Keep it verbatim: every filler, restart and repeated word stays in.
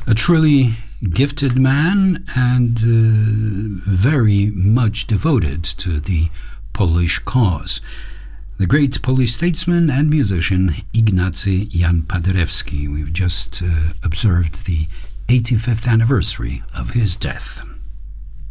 A truly gifted man and uh, very much devoted to the Polish cause. The great Polish statesman and musician Ignacy Jan Paderewski. We've just uh, observed the eighty-fifth anniversary of his death.